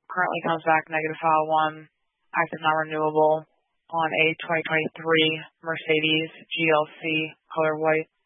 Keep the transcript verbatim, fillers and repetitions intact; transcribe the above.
currently comes back negative file one, active non-renewable on a twenty twenty-three Mercedes G L C color white.